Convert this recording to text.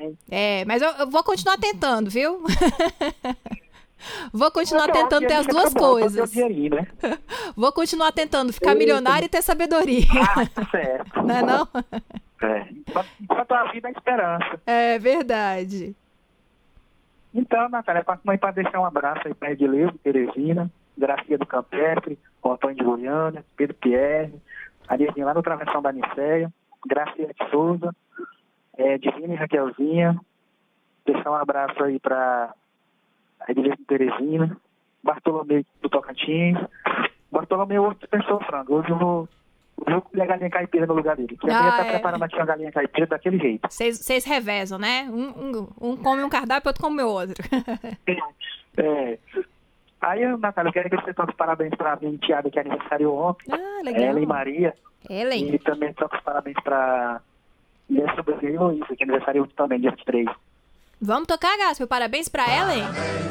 sim. Mas eu vou continuar tentando, viu? Vou continuar Então, tentando ter as duas bom, só ter o coisas. dinheirinho, né? Vou continuar tentando ficar Eita. milionário e ter sabedoria. Tá certo. Não é não? Enquanto a vida é esperança. É verdade. Então, Natália, para deixar um abraço aí para Edileuza, Teresina, Gracia do Campestre, Antônio de Goiânia, Pedro Pierre, Ariadinha lá no Travessão da Nicéia, Gracia de Souza, Divina e Raquelzinha. Deixar um abraço aí para Edileuza Teresina, Bartolomeu do Tocantins. Bartolomeu hoje dispensou o frango. Hoje eu vou comer a galinha caipira no lugar dele. Que a mulher tá preparando aqui uma galinha caipira daquele jeito. Vocês revezam, né? Um come um cardápio, outro come o outro. Aí, Natália, eu quero que você toque os parabéns para a minha enteada que aniversariou ontem. Legal. Ellen Maria. Ellen. E também toque os parabéns para minha sobrinha Heloísa, que aniversariou também, dia 3. Vamos tocar, Gasper? Parabéns pra Ellen?